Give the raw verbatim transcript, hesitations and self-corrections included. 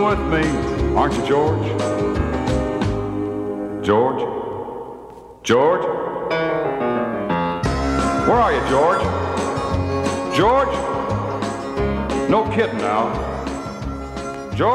With me, aren't you, George? George? George? Where are you, George? George? No kidding now.